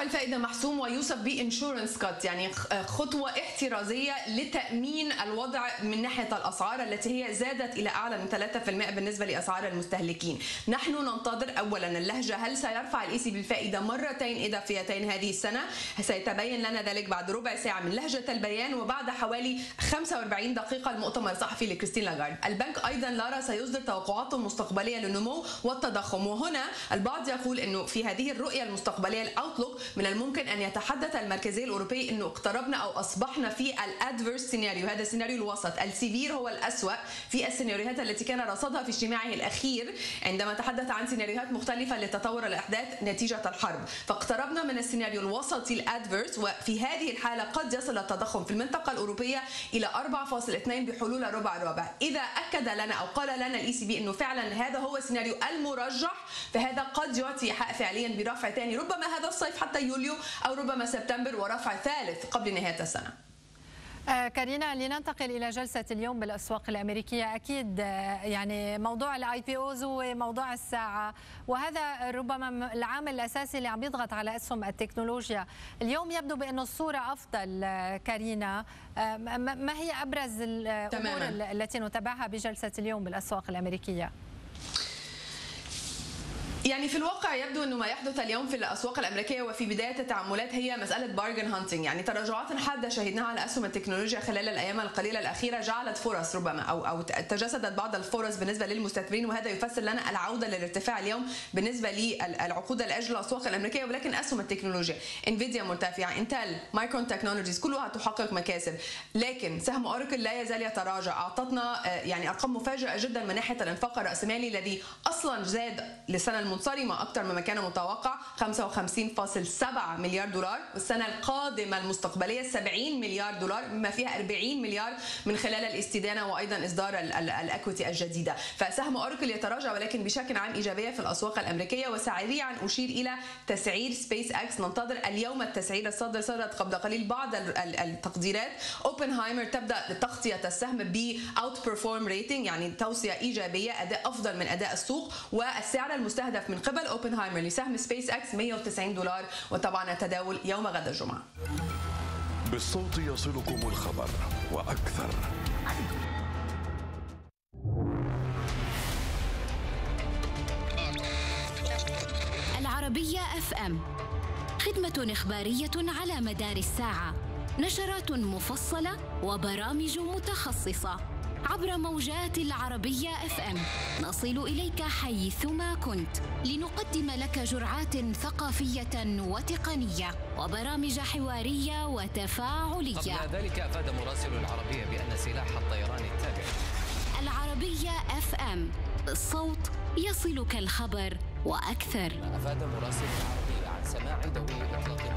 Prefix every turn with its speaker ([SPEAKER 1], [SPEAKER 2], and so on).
[SPEAKER 1] الفائدة محسوم ويوصف بإنشورنس كات، يعني خطوة احترازية لتأمين الوضع من ناحية الأسعار التي هي زادت إلى أعلى من 3% بالنسبة لأسعار المستهلكين. نحن ننتظر أولا اللهجة، هل سيرفع الإيسي بالفائدة مرتين إضافيتين هذه السنة؟ سيتبين لنا ذلك بعد ربع ساعة من لهجة البيان، وبعد حوالي 45 دقيقة المؤتمر الصحفي لكريستين لاغارد. البنك أيضا لارا سيصدر توقعاته المستقبلية للنمو والتضخم، وهنا البعض يقول أنه في هذه الرؤية المستقبلية الأوتلوك من الممكن أن يتحدث المركزي الأوروبي أنه اقتربنا أو أصبحنا في الأدفيرس سيناريو، هذا السيناريو الوسط. السيفير هو الأسوأ في السيناريوهات التي كان رصدها في اجتماعه الأخير عندما تحدث عن سيناريوهات مختلفة لتطور الأحداث نتيجة الحرب، فاقتربنا من السيناريو الوسطي الأدفيرس، وفي هذه الحالة قد يصل التضخم في المنطقة الأوروبية إلى 4.2 بحلول الربع. إذا أكد لنا أو قال لنا الإي بي أنه فعلا هذا هو السيناريو المرجح، فهذا قد يعطي حق فعليا برفع ثاني ربما هذا الصيف حتى يوليو أو ربما سبتمبر، ورفع ثالث قبل نهاية السنة.
[SPEAKER 2] كارينا، لننتقل إلى جلسة اليوم بالأسواق الأمريكية. أكيد يعني موضوع الاي بي اوز هو موضوع الساعة، وهذا ربما العامل الأساسي اللي عم يضغط على أسهم التكنولوجيا. اليوم يبدو بأن الصورة أفضل. كارينا، ما هي أبرز الأمور التي نتابعها بجلسة اليوم بالأسواق الأمريكية؟
[SPEAKER 1] يعني في الواقع يبدو أنه ما يحدث اليوم في الأسواق الأمريكية وفي بداية التعاملات هي مسألة بارجن هانتنج، يعني تراجعات حادة شهدناها على أسهم التكنولوجيا خلال الأيام القليلة الأخيرة جعلت فرص ربما أو تجسدت بعض الفرص بالنسبة للمستثمرين، وهذا يفسر لنا العودة للارتفاع اليوم بالنسبة للعقود الأجل الأسواق الأمريكية. ولكن أسهم التكنولوجيا انفيديا مرتفعة، انتل، مايكرون تكنولوجيز كلها تحقق مكاسب، لكن سهم اوراكل لا يزال يتراجع. أعطتنا يعني أرقام مفاجئة جدا من ناحية الانفاق الرأسمالي الذي أصلا زاد للسنة المنصرمة أكثر مما كان متوقع، 55.7 مليار دولار، والسنة القادمة المستقبلية 70 مليار دولار، بما فيها 40 مليار من خلال الاستدانة وأيضا إصدار الأكويتي الجديدة. فسهم أوراكل يتراجع ولكن بشكل عام إيجابية في الأسواق الأمريكية. وسريعا أشير إلى تسعير سبيس إكس، ننتظر اليوم التسعير الصادر، صدرت قبل قليل بعض التقديرات. اوبنهايمر تبدأ تغطية السهم ب اوت بيرفورم ريتنج، يعني توصية إيجابية، أداء أفضل من أداء السوق، والسعر المستهدف من قبل اوبنهايمر لسهم سبيس اكس 190 دولار، وطبعا التداول يوم غد الجمعة.
[SPEAKER 3] بالصوت يصلكم الخبر وأكثر.
[SPEAKER 4] العربية FM، خدمة إخبارية على مدار الساعة، نشرات مفصلة وبرامج متخصصة عبر موجات العربية FM. نصل إليك حيثما كنت لنقدم لك جرعات ثقافية وتقنية وبرامج حوارية وتفاعلية.
[SPEAKER 5] قبل ذلك أفاد مراسل العربية بأن سلاح الطيران التابع.
[SPEAKER 4] العربية FM، الصوت يصلك الخبر وأكثر.
[SPEAKER 5] أفاد مراسل العربية عن سماع دوي إطلاق